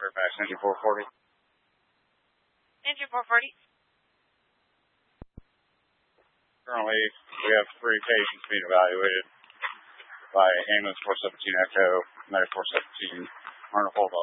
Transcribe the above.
Fairfax, engine 440. Engine 440. Currently, we have 3 patients being evaluated by ambulance 417 Echo, medic 417, Arnold Hold